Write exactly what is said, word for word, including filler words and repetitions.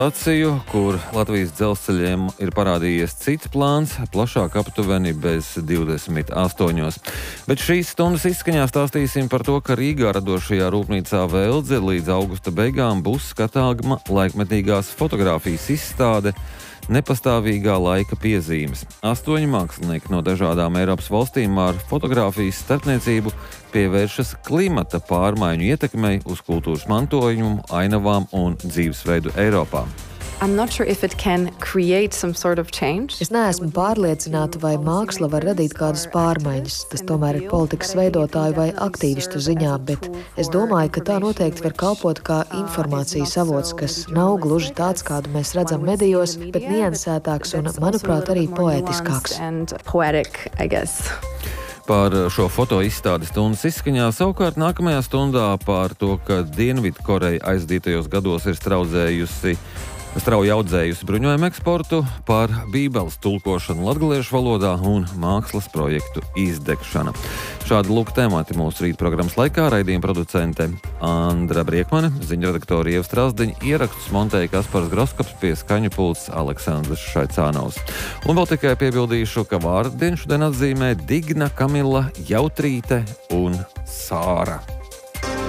Aciju, kur Latvijas dzelzceļiem ir parādījies cits plāns, plašāk aptuveni bez divdesmit astoņos. Bet šīs stundas izskaņā stāstīsim par to, ka Rīgā radošajā rūpnīcā Veldze līdz augusta beigām būs skatāma laikmetīgās fotogrāfijas izstāde Nepastāvīgā laika piezīmes. Astoņi mākslinieki no dažādām Eiropas valstīm ar fotogrāfijas starpniecību pievēršas klimata pārmaiņu ietekmei uz kultūras mantojumu, ainavām un dzīvesveidu Eiropā. I'm not sure if it can create some sort of change. Es neesmu pārliecināta, vai māksla var radīt kādas pārmaiņas. Tas tomēr ir politikas veidotāju vai aktīvistu ziņā, bet es domāju, ka tā noteikti var kalpot kā informācijas avots, kas nav gluži tāds, kādu mēs redzam medijos, bet niansētāks un, manuprāt, arī poētiskāks. Par šo fotoizstādi stundas izskaņā, savukārt nākamajā stundā par to, ka Dienvidkoreja aizdītajos gados ir straudzējusi strauji audzējusi bruņojumu eksportu, par bībeles tulkošanu latgaliešu valodā un mākslas projektu izdegšana. Šādi lūk temati mūsu rīt programmas laikā. Raidījuma producente Andra Briekmane, ziņredaktore Ieva Strasdiņa, ierakstus montēja Kaspars Groskaps, pie skaņu pults Aleksandrs Šaicānovs. Un vēl tikai piebildīšu, ka vārdienu šodien atzīmē Digna, Kamila, Jautrīte un Sāra.